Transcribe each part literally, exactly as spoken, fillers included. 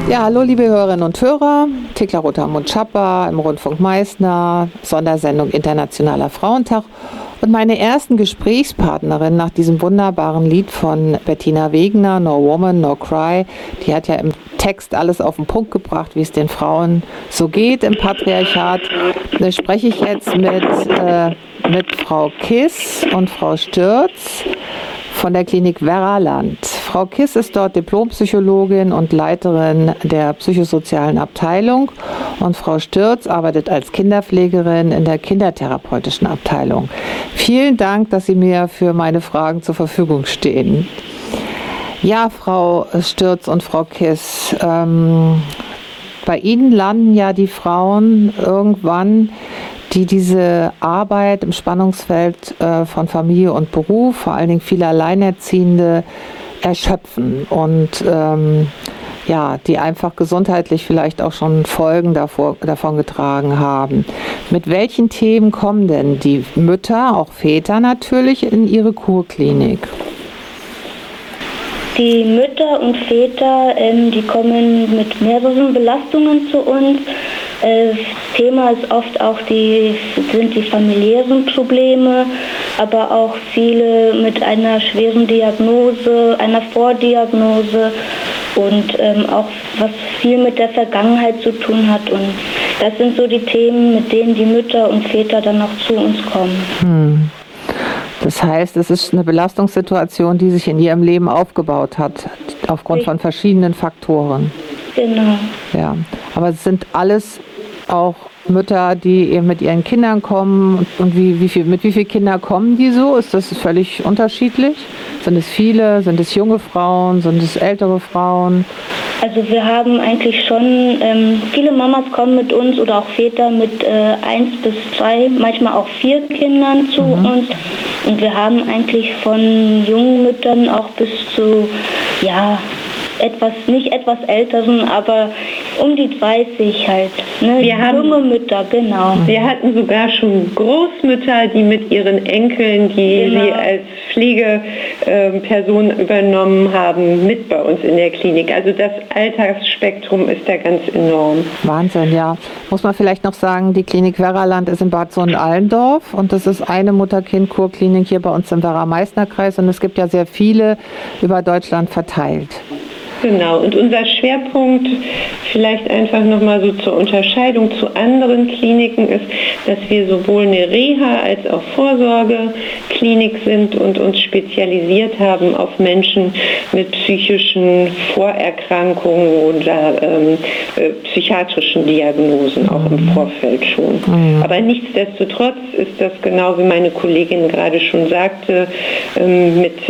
Ja, hallo liebe Hörerinnen und Hörer, Thekla Rother-Mund-Schapper im Rundfunk Meißner, Sondersendung Internationaler Frauentag und meine ersten Gesprächspartnerin nach diesem wunderbaren Lied von Bettina Wegner, No Woman, No Cry, die hat ja im Text alles auf den Punkt gebracht, wie es den Frauen so geht im Patriarchat. Da spreche ich jetzt mit, äh, mit Frau Kiss und Frau Stürz von der Klinik Werraland. Frau Kiss ist dort Diplompsychologin und Leiterin der psychosozialen Abteilung und Frau Stürz arbeitet als Kinderpflegerin in der kindertherapeutischen Abteilung. Vielen Dank, dass Sie mir für meine Fragen zur Verfügung stehen. Ja, Frau Stürz und Frau Kiss, ähm, bei Ihnen landen ja die Frauen irgendwann, die diese Arbeit im Spannungsfeld äh, von Familie und Beruf, vor allen Dingen viele Alleinerziehende, erschöpfen und ähm, ja, die einfach gesundheitlich vielleicht auch schon Folgen davor, davon getragen haben. Mit welchen Themen kommen denn die Mütter, auch Väter natürlich, in Ihre Kurklinik? Die Mütter und Väter, ähm, die kommen mit mehreren Belastungen zu uns. Das Thema ist oft auch die, sind die familiären Probleme, aber auch viele mit einer schweren Diagnose, einer Vordiagnose und ähm, auch was viel mit der Vergangenheit zu tun hat. Und das sind so die Themen, mit denen die Mütter und Väter dann noch zu uns kommen. Hm. Das heißt, es ist eine Belastungssituation, die sich in ihrem Leben aufgebaut hat, aufgrund von verschiedenen Faktoren. Genau. Ja, aber es sind alles auch Mütter, die eben mit ihren Kindern kommen. Und wie, wie viel, mit wie vielen Kindern kommen die so? Ist das völlig unterschiedlich? Sind es viele? Sind es junge Frauen? Sind es ältere Frauen? Also wir haben eigentlich schon, ähm, viele Mamas kommen mit uns oder auch Väter mit äh, eins bis zwei, manchmal auch vier Kindern zu mhm. uns. Und wir haben eigentlich von jungen Müttern auch bis zu, ja, etwas, nicht etwas älteren, aber um die dreißig halt. Ne? Wir haben, junge Mütter, genau. Wir hatten sogar schon Großmütter, die mit ihren Enkeln, die genau. sie als Pflegeperson äh, übernommen haben, mit bei uns in der Klinik. Also das Altersspektrum ist da ganz enorm. Wahnsinn, ja. Muss man vielleicht noch sagen, die Klinik Werraland ist in Bad Sohn-Allendorf und das ist eine Mutter-Kind-Kurklinik hier bei uns im Werra-Meißner-Kreis und es gibt ja sehr viele über Deutschland verteilt. Genau, und unser Schwerpunkt, vielleicht einfach nochmal so zur Unterscheidung zu anderen Kliniken, ist, dass wir sowohl eine Reha- als auch Vorsorgeklinik sind und uns spezialisiert haben auf Menschen mit psychischen Vorerkrankungen oder ähm, äh, psychiatrischen Diagnosen, auch im Vorfeld schon. Mhm. Aber nichtsdestotrotz ist das, genau wie meine Kollegin gerade schon sagte, ähm, mit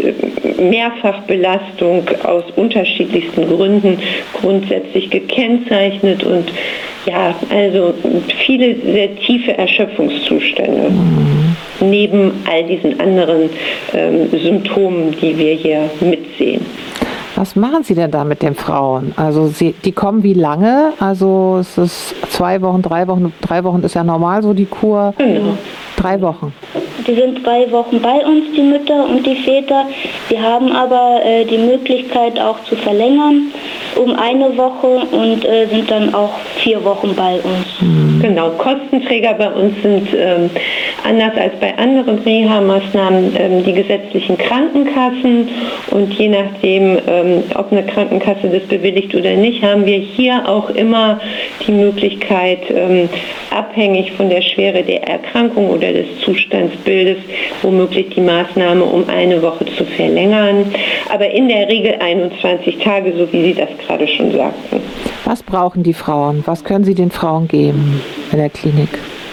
Mehrfachbelastung aus unterschiedlichen Gründen grundsätzlich gekennzeichnet und ja, also viele sehr tiefe Erschöpfungszustände mhm. neben all diesen anderen ähm, Symptomen, die wir hier mitsehen. Was machen Sie denn da mit den Frauen? Also Sie, die kommen wie lange? Also es ist zwei Wochen, drei Wochen, drei Wochen ist ja normal so die Kur. Genau. Drei Wochen. Die sind drei Wochen bei uns, die Mütter und die Väter. Die haben aber äh, die Möglichkeit auch zu verlängern um eine Woche und äh, sind dann auch vier Wochen bei uns. Mhm. Genau, Kostenträger bei uns sind ähm, anders als bei anderen Reha-Maßnahmen ähm, die gesetzlichen Krankenkassen und je nachdem, ähm, ob eine Krankenkasse das bewilligt oder nicht, haben wir hier auch immer die Möglichkeit, ähm, abhängig von der Schwere der Erkrankung oder des Zustandsbildes, womöglich die Maßnahme um eine Woche zu verlängern. Aber in der Regel einundzwanzig Tage, so wie Sie das gerade schon sagten. Was brauchen die Frauen? Was können Sie den Frauen geben in der Klinik?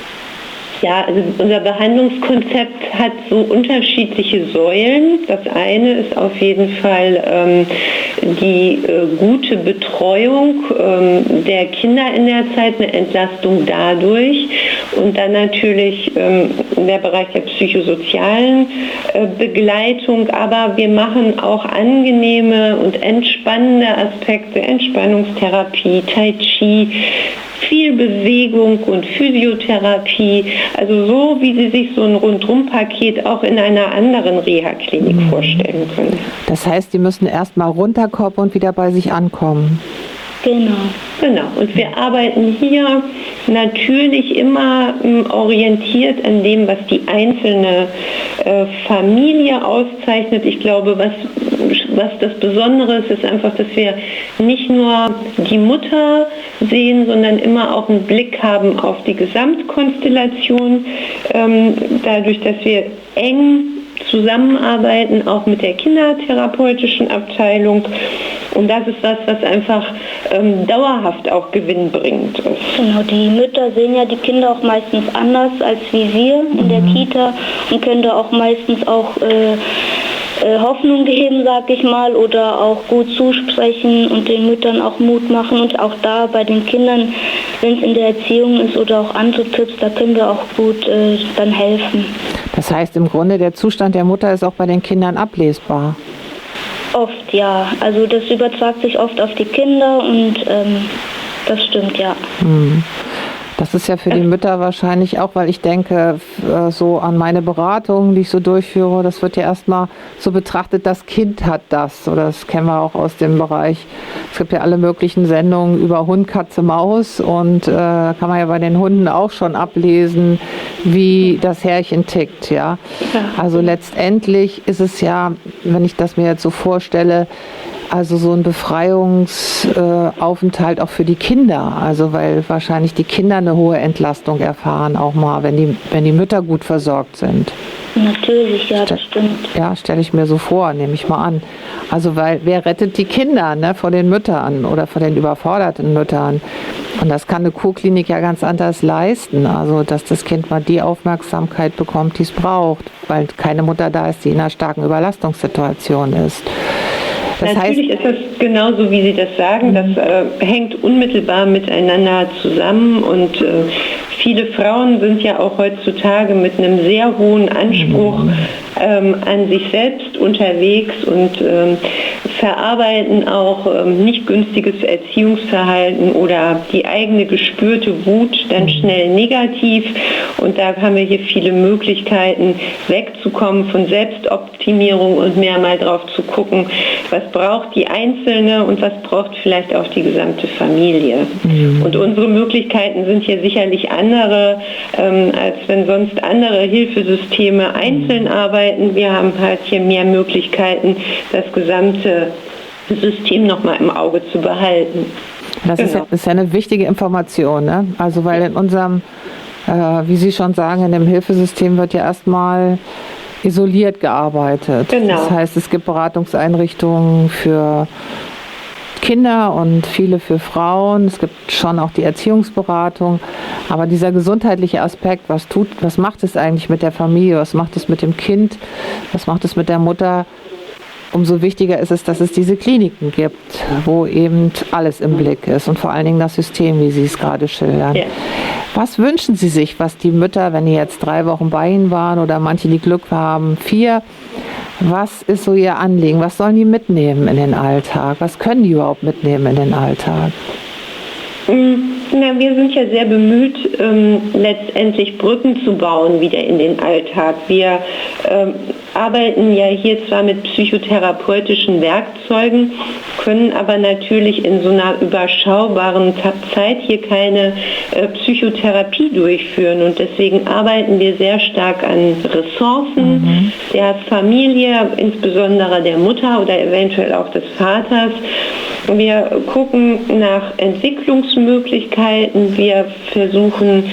Ja, also unser Behandlungskonzept hat so unterschiedliche Säulen. Das eine ist auf jeden Fall ähm, die äh, gute Betreuung ähm, der Kinder in der Zeit, eine Entlastung dadurch und dann natürlich ähm, der Bereich der psychosozialen äh, Begleitung, aber wir machen auch angenehme und entspannende Aspekte, Entspannungstherapie, Tai Chi, viel Bewegung und Physiotherapie, also so, wie Sie sich so ein Rundum-Paket auch in einer anderen Reha-Klinik mhm. vorstellen können. Das heißt, die müssen erst mal runterkommen und wieder bei sich ankommen. Genau. Genau. Und wir arbeiten hier natürlich immer ähm, orientiert an dem, was die einzelne äh, Familie auszeichnet. Ich glaube, was, was das Besondere ist, ist einfach, dass wir nicht nur die Mutter sehen, sondern immer auch einen Blick haben auf die Gesamtkonstellation. Ähm, dadurch, dass wir eng zusammenarbeiten, auch mit der kindertherapeutischen Abteilung. Und das ist was, was einfach ähm, dauerhaft auch gewinnbringend ist. Genau, die Mütter sehen ja die Kinder auch meistens anders als wie wir in der Kita und können da auch meistens auch äh, äh, Hoffnung geben, sag ich mal, oder auch gut zusprechen und den Müttern auch Mut machen. Und auch da bei den Kindern, wenn es in der Erziehung ist oder auch andere Tipps, da können wir auch gut äh, dann helfen. Das heißt im Grunde, der Zustand der Mutter ist auch bei den Kindern ablesbar. Oft, ja. Also das übertragt sich oft auf die Kinder und ähm, das stimmt, ja. Hm. Das ist ja für die Mütter wahrscheinlich auch, weil ich denke, äh, so an meine Beratungen, die ich so durchführe, das wird ja erstmal so betrachtet, das Kind hat das. Oder das kennen wir auch aus dem Bereich. Es gibt ja alle möglichen Sendungen über Hund, Katze, Maus und äh, kann man ja bei den Hunden auch schon ablesen, wie das Härchen tickt. Ja? Also letztendlich ist es ja, wenn ich das mir jetzt so vorstelle, also so ein Befreiungsaufenthalt äh, auch für die Kinder, also weil wahrscheinlich die Kinder eine hohe Entlastung erfahren, auch mal, wenn die, wenn die Mütter gut versorgt sind. Natürlich, ja, das stimmt. Ja, stelle ich mir so vor, nehme ich mal an. Also weil, wer rettet die Kinder, ne, vor den Müttern oder vor den überforderten Müttern? Und das kann eine Kurklinik ja ganz anders leisten, also dass das Kind mal die Aufmerksamkeit bekommt, die es braucht, weil keine Mutter da ist, die in einer starken Überlastungssituation ist. Das Natürlich heißt, ist das genauso, wie Sie das sagen. Das äh, hängt unmittelbar miteinander zusammen und äh, viele Frauen sind ja auch heutzutage mit einem sehr hohen Anspruch ähm, an sich selbst unterwegs und ähm, verarbeiten auch ähm, nicht günstiges Erziehungsverhalten oder die eigene gespürte Wut dann schnell negativ. Und da haben wir hier viele Möglichkeiten, wegzukommen von Selbstoptimierung und mehr mal drauf zu gucken, was braucht die Einzelne und was braucht vielleicht auch die gesamte Familie. Mhm. Und unsere Möglichkeiten sind hier sicherlich andere, ähm, als wenn sonst andere Hilfesysteme einzeln arbeiten. Wir haben halt hier mehr Möglichkeiten, das gesamte System nochmal im Auge zu behalten. Das genau. ist, ja, ist ja eine wichtige Information, ne? Also weil in unserem, äh, wie Sie schon sagen, in dem Hilfesystem wird ja erstmal isoliert gearbeitet. Genau. Das heißt, es gibt Beratungseinrichtungen für Kinder und viele für Frauen. Es gibt schon auch die Erziehungsberatung. Aber dieser gesundheitliche Aspekt, was tut, was macht es eigentlich mit der Familie? Was macht es mit dem Kind? Was macht es mit der Mutter? Umso wichtiger ist es, dass es diese Kliniken gibt, wo eben alles im Blick ist und vor allen Dingen das System, wie Sie es gerade schildern. Ja. Was wünschen Sie sich, was die Mütter, wenn die jetzt drei Wochen bei Ihnen waren oder manche, die Glück haben, vier, was ist so Ihr Anliegen? Was sollen die mitnehmen in den Alltag? Was können die überhaupt mitnehmen in den Alltag? Na, wir sind ja sehr bemüht, ähm, letztendlich Brücken zu bauen wieder in den Alltag. Wir ähm, arbeiten ja hier zwar mit psychotherapeutischen Werkzeugen, können aber natürlich in so einer überschaubaren Zeit hier keine äh, Psychotherapie durchführen. Und deswegen arbeiten wir sehr stark an Ressourcen mhm. der Familie, insbesondere der Mutter oder eventuell auch des Vaters. Wir gucken nach Entwicklungsmöglichkeiten, wir versuchen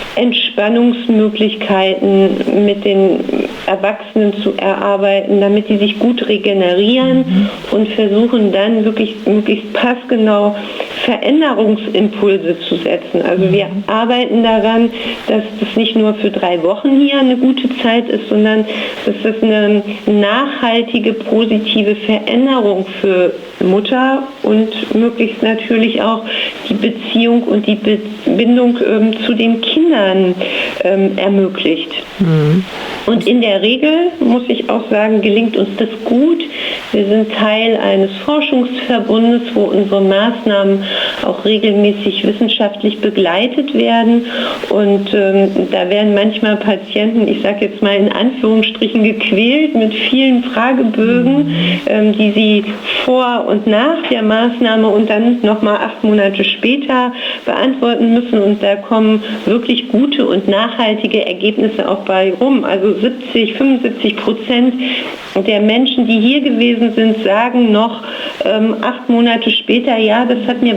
Entspannungsmöglichkeiten mit den Erwachsenen zu erarbeiten, damit die sich gut regenerieren mhm. und versuchen dann wirklich möglichst passgenau Veränderungsimpulse zu setzen. Also wir arbeiten daran, dass das nicht nur für drei Wochen hier eine gute Zeit ist, sondern dass das eine nachhaltige, positive Veränderung für Mutter und möglichst natürlich auch die Beziehung und die Be- Bindung ähm, zu den Kindern ähm, ermöglicht. Mhm. Und in der Regel, muss ich auch sagen, gelingt uns das gut. Wir sind Teil eines Forschungsverbundes, wo unsere Maßnahmen auch regelmäßig wissenschaftlich begleitet werden. Und ähm, da werden manchmal Patienten, ich sage jetzt mal in Anführungsstrichen, gequält mit vielen Fragebögen, ähm, die sie vor und nach der Maßnahme und dann nochmal acht Monate später beantworten müssen. Und da kommen wirklich gute und nachhaltige Ergebnisse auch bei rum. Also siebzig, fünfundsiebzig Prozent der Menschen, die hier gewesen sind, sagen noch ähm, acht Monate später, ja, das hat mir